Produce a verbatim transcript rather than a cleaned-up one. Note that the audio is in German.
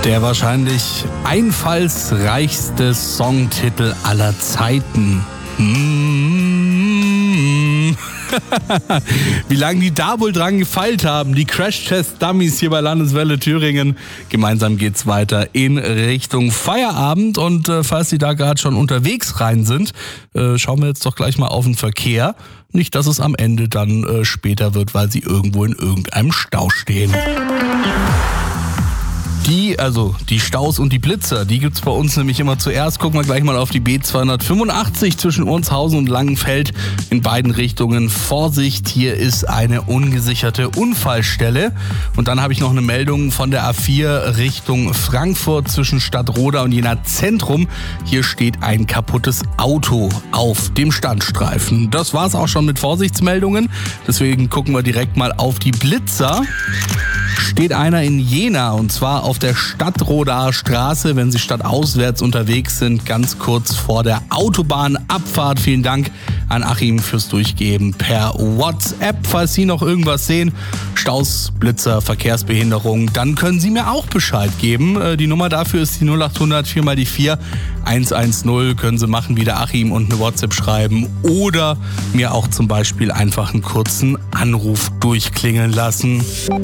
Der wahrscheinlich einfallsreichste Songtitel aller Zeiten. Mmh. Wie lange die da wohl dran gefeilt haben, die Crash-Test-Dummies hier bei Landeswelle Thüringen. Gemeinsam geht's weiter in Richtung Feierabend und äh, falls Sie da gerade schon unterwegs rein sind, äh, schauen wir jetzt doch gleich mal auf den Verkehr. Nicht, dass es am Ende dann äh, später wird, weil Sie irgendwo in irgendeinem Stau stehen. Die, also die Staus und die Blitzer, die gibt's bei uns nämlich immer zuerst. Gucken wir gleich mal auf die B zweihundertfünfundachtzig zwischen Ornshausen und Langenfeld in beiden Richtungen. Vorsicht, hier ist eine ungesicherte Unfallstelle. Und dann habe ich noch eine Meldung von der A vier Richtung Frankfurt zwischen Stadtroda und Jena Zentrum. Hier steht ein kaputtes Auto auf dem Standstreifen. Das war's auch schon mit Vorsichtsmeldungen. Deswegen gucken wir direkt mal auf die Blitzer. Steht einer in Jena und zwar auf der Stadtrodaer Straße, wenn Sie stadtauswärts unterwegs sind, ganz kurz vor der Autobahnabfahrt. Vielen Dank an Achim fürs Durchgeben per WhatsApp. Falls Sie noch irgendwas sehen, Staus, Blitzer, Verkehrsbehinderung, dann können Sie mir auch Bescheid geben. Die Nummer dafür ist die null acht hundert vier mal die vier eins eins null. Können Sie machen wie der Achim und eine WhatsApp schreiben oder mir auch zum Beispiel einfach einen kurzen Anruf durchklingeln lassen.